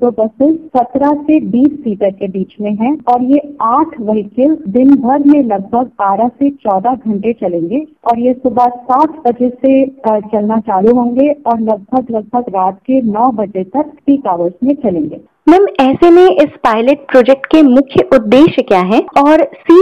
Micro buses 17 से 20 seater के बीच में हैं और ये 8 व्हीकल दिन भर में लगभग 12 से 14 घंटे चलेंगे और ये सुबह 7 बजे से चलना चालू होंगे और लगभग रात के 9 बजे तक पीक आवर्स में चलेंगे। मैम, ऐसे में इस पायलट प्रोजेक्ट के मुख्य उद्देश्य क्या हैं और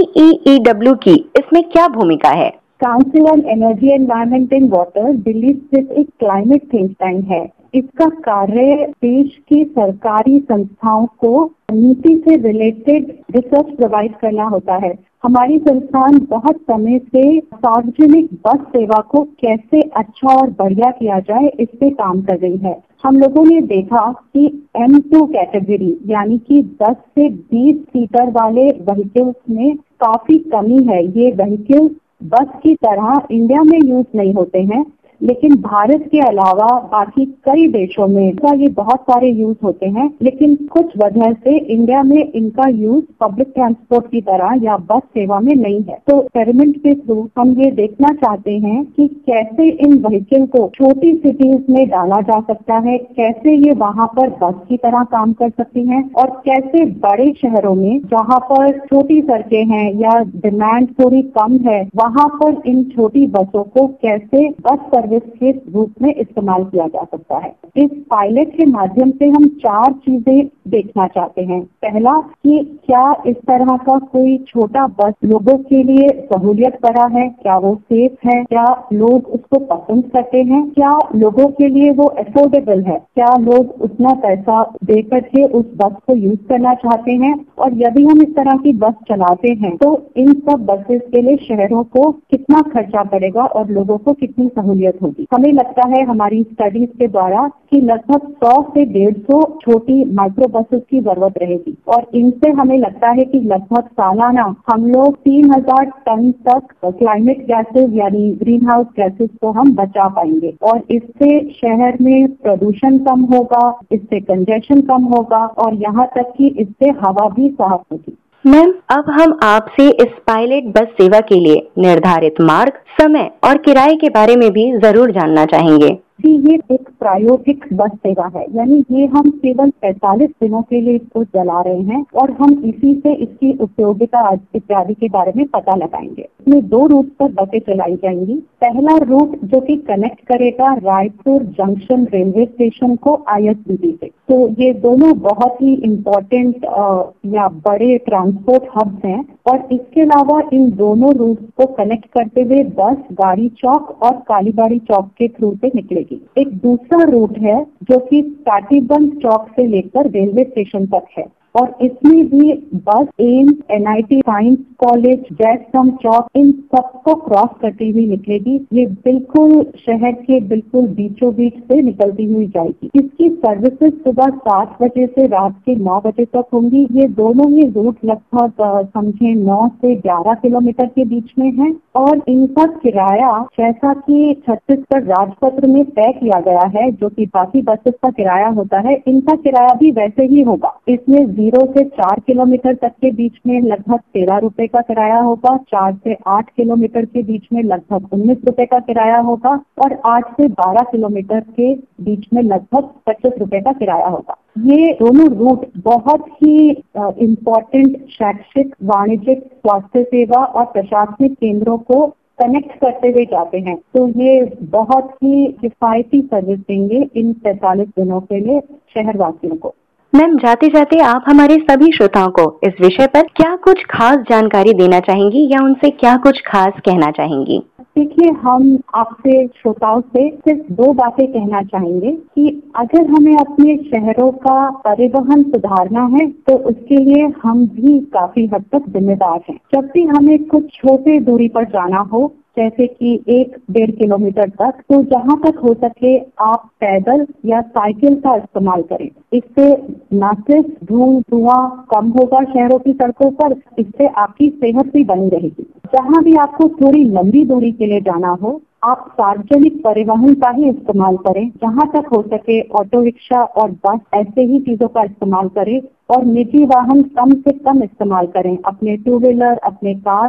CEEW की इसमें क्या भूमिका है? Council on energy environment and water Delhi स्थित एक क्लाइमेट थिंक टैंक है। इसका कार्य देश की सरकारी संस्थाओं को नीति से रिलेटेड रिसर्च प्रोवाइड करना होता है। हमारी संस्थान बहुत समय से सार्वजनिक बस सेवा को कैसे अच्छा और बढ़िया किया जाए इस पे काम कर रही है। हम लोगों ने देखा कि M2 कैटेगरी यानी कि 10 से 20 सीटर वाले व्हीकल्स में काफी कमी है। ये व्हीकल्स बस की तरह इंडिया में यूज नहीं होते हैं, लेकिन भारत के अलावा बाकी कई देशों में ये बहुत सारे यूज होते हैं, लेकिन कुछ वजह से इंडिया में इनका यूज पब्लिक ट्रांसपोर्ट की तरह या बस सेवा में नहीं है। तो एक्सपेरिमेंट के थ्रू हम ये देखना चाहते हैं कि कैसे इन व्हीकल को छोटी सिटीज में डाला जा सकता है, कैसे ये वहाँ पर बस की तरह काम कर सकती हैं और कैसे बड़े शहरों में जहाँ पर छोटी सड़कें हैं या डिमांड थोड़ी कम है वहाँ पर इन छोटी बसों को कैसे बस सर्विस के रूप में इस्तेमाल किया जा सकता है। इस पायलट के माध्यम से हम 4 चीजें देखना चाहते हैं। पहला कि क्या इस तरह का कोई छोटा बस लोगों के लिए सहूलियत भरा है, क्या वो सेफ है, क्या लोग उसको पसंद करते हैं, क्या लोगों के लिए वो अफोर्डेबल है, क्या लोग उतना पैसा देकर के उस बस को यूज करना चाहते हैं, और यदि हम इस तरह की बस चलाते हैं तो इन सब बसेस के लिए शहरों को कितना खर्चा पड़ेगा और लोगों को कितनी सहूलियत होगी। हमें लगता है हमारी स्टडीज के द्वारा कि लगभग 100 से 150 छोटी माइक्रो बसेस की जरूरत रहेगी और इनसे हमें लगता है कि लगभग सालाना हम लोग 3000 टन तक क्लाइमेट गैसेस यानी ग्रीन हाउस गैसेस को हम बचा पाएंगे और इससे शहर में प्रदूषण कम होगा, इससे कंजेशन कम होगा और यहाँ तक कि इससे हवा भी साफ होगी। मैम, अब हम आपसे इस पायलट बस सेवा के लिए निर्धारित मार्ग, समय और किराए के बारे में भी जरूर जानना चाहेंगे। जी, ये एक प्रायोगिक बस सेवा है, यानी ये हम केवल 45 दिनों के लिए इसको चला रहे हैं और हम इसी से इसकी उपयोगिता इत्यादि के बारे में पता लगाएंगे। इसमें 2 रूट पर बसें चलाई जाएंगी। पहला रूट जो कि कनेक्ट करेगा रायपुर जंक्शन रेलवे स्टेशन को ISBT से। तो ये दोनों बहुत ही इम्पोर्टेंट या बड़े ट्रांसपोर्ट हब्स हैं और इसके अलावा इन दोनों रूट को कनेक्ट करते हुए बस गाड़ी चौक और कालीबाड़ी चौक के थ्रू से निकलेगी। एक दूसरा रूट है जो कि टाटीबंद चौक से लेकर रेलवे स्टेशन तक है और इसमें भी बस AIIMS, NIT science college, Jaistambh चौक इन सबको क्रॉस करती हुई निकलेगी। ये बिल्कुल शहर के बिल्कुल बीचों बीच से निकलती हुई जाएगी। इसकी सर्विसेज सुबह 7 बजे से रात के 9 बजे तक होंगी। ये दोनों ही रूट लगभग समझे 9 से 11 किलोमीटर के बीच में है और इनका किराया जैसा कि छत्तीसगढ़ राजपत्र में तय किया गया है, जो कि बाकी बसेस का किराया होता है, इनका किराया भी वैसे ही होगा। इसमें 0 से 4 किलोमीटर तक के बीच में लगभग 13 रुपए का किराया होगा, 4 से 8 किलोमीटर के बीच में लगभग 19 रुपए का किराया होगा और 8 से 12 किलोमीटर के बीच में लगभग 25 रुपए का किराया होगा। ये दोनों रूट बहुत ही इम्पोर्टेंट शैक्षिक, वाणिज्यिक, स्वास्थ्य सेवा और प्रशासनिक केंद्रों को कनेक्ट करते हुए जाते हैं। तो ये बहुत ही किफायती सर्विस देंगे इन 45 दिनों के लिए शहरवासियों को। मैम, जाते जाते आप हमारे सभी श्रोताओं को इस विषय पर क्या कुछ खास जानकारी देना चाहेंगी या उनसे क्या कुछ खास कहना चाहेंगी? देखिए, हम आपसे श्रोताओं से सिर्फ 2 बातें कहना चाहेंगे कि अगर हमें अपने शहरों का परिवहन सुधारना है तो उसके लिए हम भी काफी हद तक जिम्मेदार हैं। जब भी हमें कुछ छोटे दूरी पर जाना हो, जैसे कि 1-1.5 किलोमीटर तक, तो जहाँ तक हो सके आप पैदल या साइकिल का इस्तेमाल करें। इससे न सिर्फ धुआं कम होगा शहरों की सड़कों पर, इससे आपकी सेहत भी बनी रहेगी। जहाँ भी आपको थोड़ी लंबी दूरी के लिए जाना हो, आप सार्वजनिक परिवहन का ही इस्तेमाल करें। जहाँ तक हो सके ऑटो रिक्शा और बस ऐसे ही चीजों का इस्तेमाल करें और निजी वाहन कम से कम इस्तेमाल करें। अपने 2 व्हीलर, अपने कार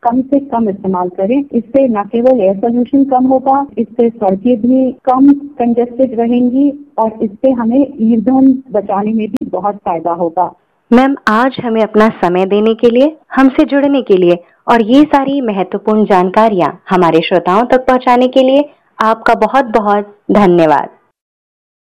कम से कम इस्तेमाल करें। इससे न केवल एयर पोल्यूशन कम होगा, इससे सड़कें भी कम कंजेस्टेड रहेंगी और इससे हमें ईंधन बचाने में भी बहुत फायदा होगा। मैम, आज हमें अपना समय देने के लिए, हमसे जुड़ने के लिए और ये सारी महत्वपूर्ण जानकारियां हमारे श्रोताओं तक पहुंचाने के लिए आपका बहुत बहुत धन्यवाद।